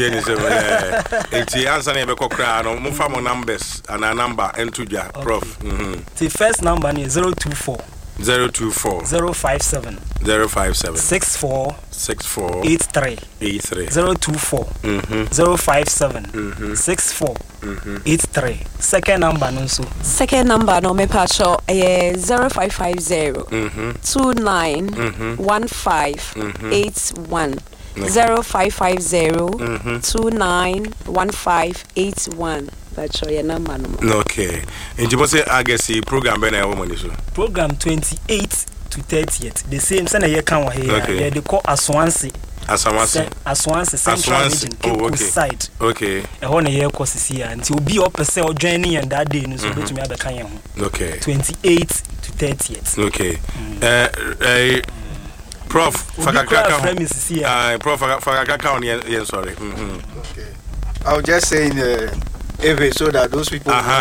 Enti answer na be kokra no mo fa mo numbers and a number into ja prof. The first number is 024 054 057 64 83 024 057 64 83. Second number no so. Second number no me pacho 0550 29 1581 0550 291581. That's your number. Okay. And you must say, I guess the program when I woman is program 28 to 30th. The same same year can here. Okay. They call Aswansi. Aswansi Central Region. Okay. Side. Okay. A whole year course is here until be up a sale journey and that day. So go to me at okay. 28 to 30th. Okay. Prof, Fakakaka. Prof, Fakakaka on sorry. Okay. I was just saying, so that those people.